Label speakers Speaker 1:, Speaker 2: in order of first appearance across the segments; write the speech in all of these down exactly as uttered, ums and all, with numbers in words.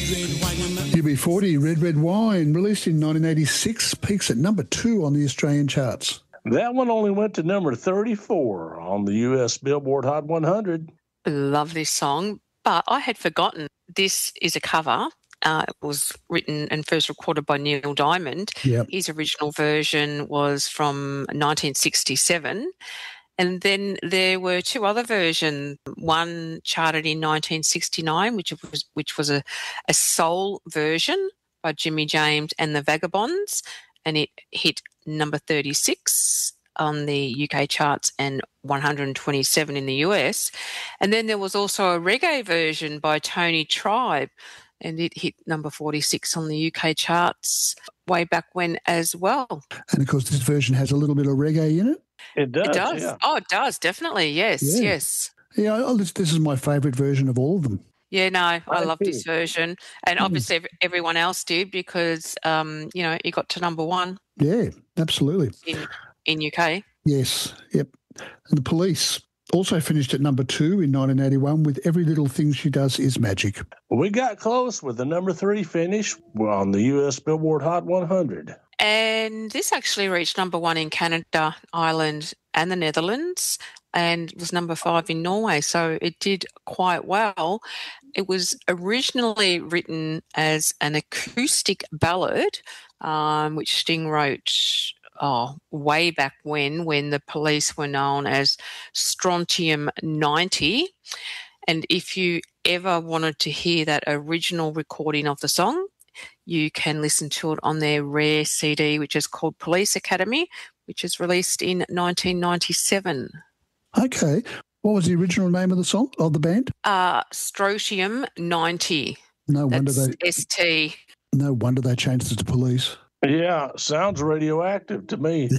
Speaker 1: U B forty, Red Red Wine, released in nineteen eighty-six, peaks at number two on the Australian charts.
Speaker 2: That one only went to number thirty-four on the U S Billboard Hot one hundred.
Speaker 3: Love this song, but I had forgotten this is a cover. Uh, it was written and first recorded by Neil Diamond.
Speaker 1: Yep.
Speaker 3: His original version was from nineteen sixty-seven. And then there were two other versions. One charted in nineteen sixty-nine, which was which was a, a soul version by Jimmy James and the Vagabonds, and it hit number thirty-six on the U K charts and one hundred twenty-seven in the U S. And then there was also a reggae version by Tony Tribe, and it hit number forty-six on the U K charts way back when as well.
Speaker 1: And, of course, this version has a little bit of reggae in it.
Speaker 2: It does.
Speaker 3: It does.
Speaker 2: Yeah.
Speaker 3: Oh, it does, definitely. Yes,
Speaker 1: Yeah.
Speaker 3: yes.
Speaker 1: Yeah, I- this, this is my favourite version of all of them.
Speaker 3: Yeah, no, I,
Speaker 2: I
Speaker 3: love this
Speaker 2: see.
Speaker 3: version. And
Speaker 1: Mm.
Speaker 3: obviously ev- everyone else did because, um, you know, it got to number one
Speaker 1: Yeah, absolutely.
Speaker 3: in, in U K.
Speaker 1: Yes, yep. And the Police also finished at number two in nineteen eighty-one with Every Little Thing She Does Is Magic.
Speaker 2: We got close with the number three finish on the U S Billboard Hot one hundred.
Speaker 3: And this actually reached number one in Canada, Ireland and the Netherlands, and was number five in Norway. So it did quite well. It was originally written as an acoustic ballad, um, which Sting wrote oh, way back when, when the Police were known as Strontium ninety. And if you ever wanted to hear that original recording of the song, you can listen to it on their rare C D, which is called Police Academy, which is released in nineteen ninety-seven.
Speaker 1: Okay. What was the original name of the song, of the band?
Speaker 3: Uh, Strontium ninety.
Speaker 1: No wonder
Speaker 3: That's
Speaker 1: they
Speaker 3: S T.
Speaker 1: no wonder they changed it to Police.
Speaker 2: Yeah, sounds radioactive to me.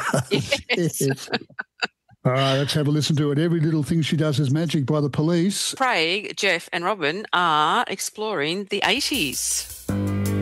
Speaker 3: Yes.
Speaker 1: Yes. All right, let's have a listen to it. Every Little Thing She Does Is Magic by the Police.
Speaker 3: Craig, Jeff and Robin are exploring the eighties.